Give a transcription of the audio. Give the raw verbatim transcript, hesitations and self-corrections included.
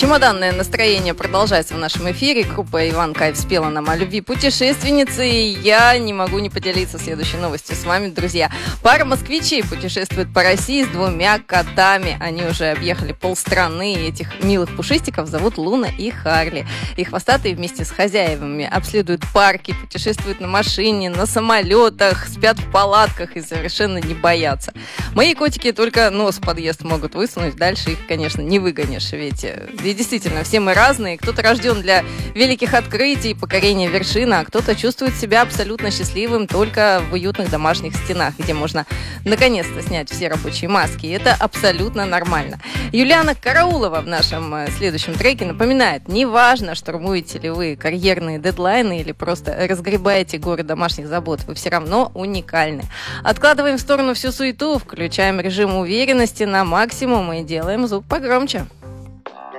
Чемоданное настроение продолжается в нашем эфире. Группа Иван Кайф спела нам о любви путешественницы. И я не могу не поделиться следующей новостью с вами, друзья. Пара москвичей путешествует по России с двумя котами. Они уже объехали полстраны. И этих милых пушистиков зовут Луна и Харли. И хвостатые вместе с хозяевами обследуют парки, путешествуют на машине, на самолетах, спят в палатках и совершенно не боятся. Мои котики только нос в подъезд могут высунуть. Дальше их, конечно, не выгонишь, ведь... И действительно, все мы разные. Кто-то рожден для великих открытий, покорения вершин, а кто-то чувствует себя абсолютно счастливым только в уютных домашних стенах, где можно наконец-то снять все рабочие маски. И это абсолютно нормально. Юлиана Караулова в нашем следующем треке напоминает: неважно, штурмуете ли вы карьерные дедлайны или просто разгребаете горы домашних забот, вы все равно уникальны. Откладываем в сторону всю суету, включаем режим уверенности на максимум и делаем звук погромче.